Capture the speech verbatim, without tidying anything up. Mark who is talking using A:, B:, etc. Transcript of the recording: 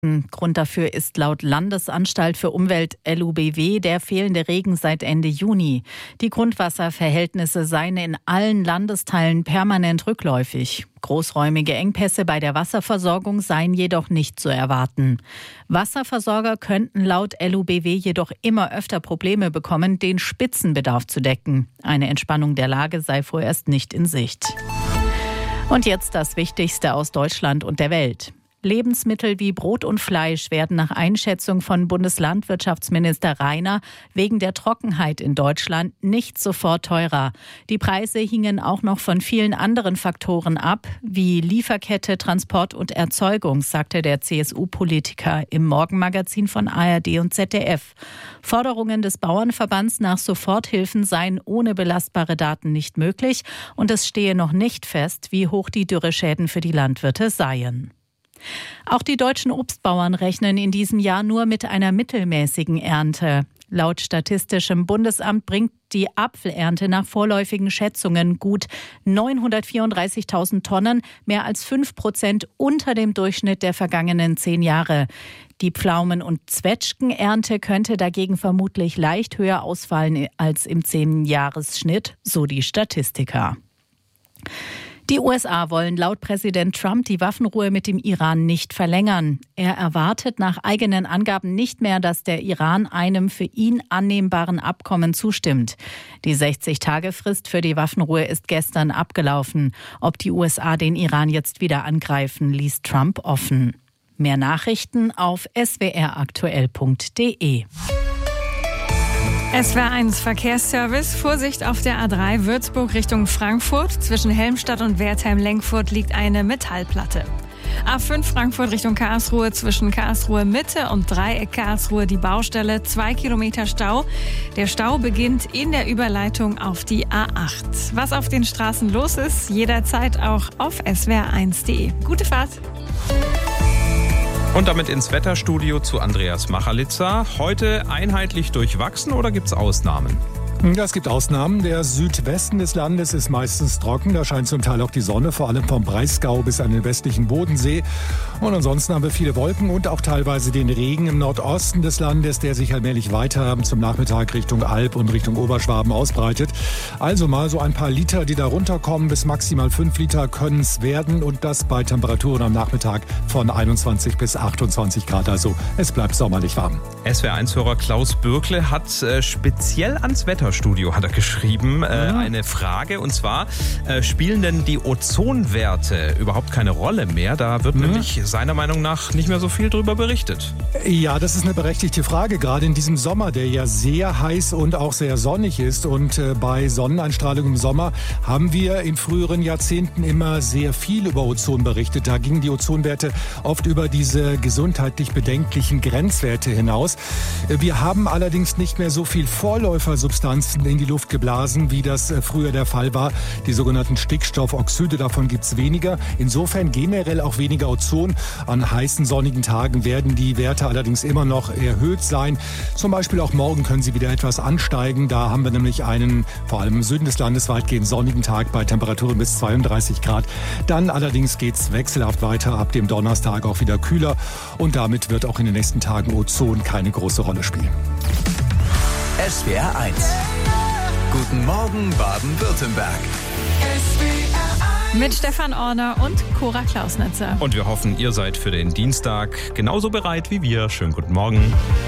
A: Grund dafür ist laut Landesanstalt für Umwelt L U B W der fehlende Regen seit Ende Juni. Die Grundwasserverhältnisse seien in allen Landesteilen permanent rückläufig. Großräumige Engpässe bei der Wasserversorgung seien jedoch nicht zu erwarten. Wasserversorger könnten laut L U B W jedoch immer öfter Probleme bekommen, den Spitzenbedarf zu decken. Eine Entspannung der Lage sei vorerst nicht in Sicht. Und jetzt das Wichtigste aus Deutschland und der Welt. Lebensmittel wie Brot und Fleisch werden nach Einschätzung von Bundeslandwirtschaftsminister Rainer wegen der Trockenheit in Deutschland nicht sofort teurer. Die Preise hingen auch noch von vielen anderen Faktoren ab, wie Lieferkette, Transport und Erzeugung, sagte der C S U-Politiker im Morgenmagazin von A R D und Z D F. Forderungen des Bauernverbands nach Soforthilfen seien ohne belastbare Daten nicht möglich und es stehe noch nicht fest, wie hoch die Dürreschäden für die Landwirte seien. Auch die deutschen Obstbauern rechnen in diesem Jahr nur mit einer mittelmäßigen Ernte. Laut Statistischem Bundesamt bringt die Apfelernte nach vorläufigen Schätzungen gut neunhundertvierunddreißigtausend Tonnen, mehr als fünf Prozent unter dem Durchschnitt der vergangenen zehn Jahre. Die Pflaumen- und Zwetschgenernte könnte dagegen vermutlich leicht höher ausfallen als im zehn-Jahres-Schnitt, so die Statistiker. Die U S A wollen laut Präsident Trump die Waffenruhe mit dem Iran nicht verlängern. Er erwartet nach eigenen Angaben nicht mehr, dass der Iran einem für ihn annehmbaren Abkommen zustimmt. Die sechzig-Tage-Frist für die Waffenruhe ist gestern abgelaufen. Ob die U S A den Iran jetzt wieder angreifen, ließ Trump offen. Mehr Nachrichten auf s w r aktuell punkt d e.
B: S W R eins Verkehrsservice. Vorsicht auf der A drei Würzburg Richtung Frankfurt. Zwischen Helmstadt und Wertheim-Lenkfurt liegt eine Metallplatte. A fünf Frankfurt Richtung Karlsruhe. Zwischen Karlsruhe Mitte und Dreieck Karlsruhe die Baustelle. Zwei Kilometer Stau. Der Stau beginnt in der Überleitung auf die A acht. Was auf den Straßen los ist, jederzeit auch auf s w r eins punkt d e. Gute Fahrt!
C: Und damit ins Wetterstudio zu Andreas Machalitza. Heute einheitlich durchwachsen oder gibt es Ausnahmen?
D: Ja, es gibt Ausnahmen. Der Südwesten des Landes ist meistens trocken. Da scheint zum Teil auch die Sonne, vor allem vom Breisgau bis an den westlichen Bodensee. Und ansonsten haben wir viele Wolken und auch teilweise den Regen im Nordosten des Landes, der sich allmählich weiter zum Nachmittag Richtung Alb und Richtung Oberschwaben ausbreitet. Also mal so ein paar Liter, die da runterkommen. Bis maximal fünf Liter können es werden. Und das bei Temperaturen am Nachmittag von einundzwanzig bis achtundzwanzig Grad. Also es bleibt sommerlich warm.
C: S W R eins-Hörer Klaus Bürkle hat äh, speziell ans Wetter Studio hat er geschrieben, äh, ja. eine Frage, und zwar, äh, spielen denn die Ozonwerte überhaupt keine Rolle mehr? Da wird ja. nämlich seiner Meinung nach nicht mehr so viel drüber berichtet.
D: Ja, das ist eine berechtigte Frage, gerade in diesem Sommer, der ja sehr heiß und auch sehr sonnig ist. Und äh, bei Sonneneinstrahlung im Sommer haben wir in früheren Jahrzehnten immer sehr viel über Ozon berichtet. Da gingen die Ozonwerte oft über diese gesundheitlich bedenklichen Grenzwerte hinaus. Wir haben allerdings nicht mehr so viel Vorläufersubstanzen in die Luft geblasen, wie das früher der Fall war. Die sogenannten Stickstoffoxide, davon gibt es weniger. Insofern generell auch weniger Ozon. An heißen, sonnigen Tagen werden die Werte allerdings immer noch erhöht sein. Zum Beispiel auch morgen können sie wieder etwas ansteigen. Da haben wir nämlich einen, vor allem im Süden des Landes, weitgehend sonnigen Tag bei Temperaturen bis zweiunddreißig Grad. Dann allerdings geht es wechselhaft weiter, ab dem Donnerstag auch wieder kühler. Und damit wird auch in den nächsten Tagen Ozon keine große Rolle spielen.
E: S W R eins. Guten Morgen Baden-Württemberg.
B: Mit Stefan Orner und Cora Klausnitzer.
C: Und wir hoffen, ihr seid für den Dienstag genauso bereit wie wir. Schönen guten Morgen.